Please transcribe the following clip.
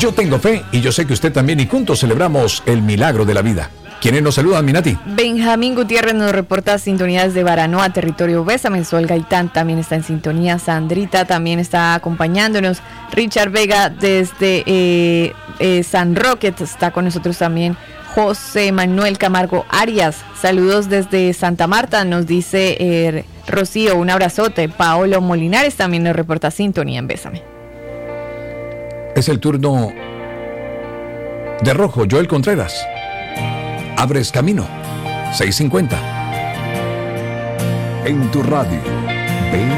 Yo tengo fe y yo sé que usted también, y juntos celebramos el milagro de la vida. ¿Quiénes nos saludan, Minati? Benjamín Gutiérrez nos reporta sintonías de Baranoa, territorio Bésame. Sol Gaitán también está en sintonía. Sandrita también está acompañándonos. Richard Vega desde San Roque está con nosotros también. José Manuel Camargo Arias, saludos desde Santa Marta, nos dice Rocío, un abrazote. Paolo Molinares también nos reporta sintonía en Bésame. Es el turno de rojo, Joel Contreras. Abres camino, 6:50. En tu radio.